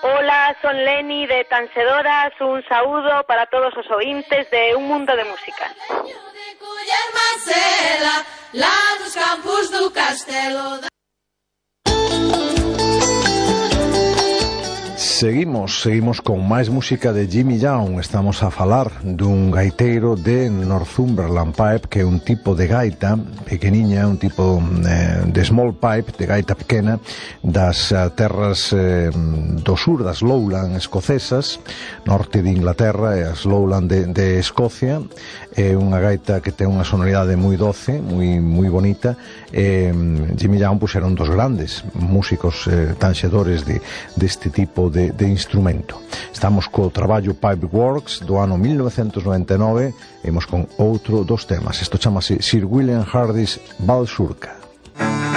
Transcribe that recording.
Ola, son Leni de Tansedoras, un saúdo para todos os ointes de Un Mundo de Música. Lá nos campos do castelo. Seguimos con máis música de Jimmy Young. Estamos a falar dun gaiteiro de Northumberland Pipe, que é un tipo de gaita pequeniña, un tipo de small pipe, de gaita pequena, das terras do sur, das Lowland escocesas, norte de Inglaterra e as Lowland de Escocia. É unha gaita que ten unha sonoridade moi doce, moi bonita. Jimmy Young era un dos grandes músicos tanxedores deste tipo de instrumento. Estamos co traballo Pipeworks do ano 1999. Imos con outro dos temas. Isto chamase Sir William Hardy's Valsurca.